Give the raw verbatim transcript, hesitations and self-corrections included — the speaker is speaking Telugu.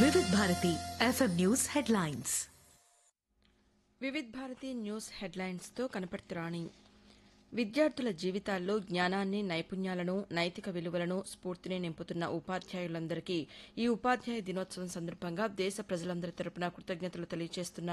వివిధ Bharati FM news headlines. Vividh Bharati news హెడ్లైన్స్తో కనపడుతురాణి. విద్యార్థుల జీవితాల్లో జ్ఞానాన్ని, నైపుణ్యాలను, నైతిక విలువలను, స్ఫూర్తిని నింపుతున్న ఉపాధ్యాయులందరికీ ఈ ఉపాధ్యాయ దినోత్సవం సందర్భంగా దేశ ప్రజలందరి తరపున కృతజ్ఞతలు తెలియజేస్తున్నారు.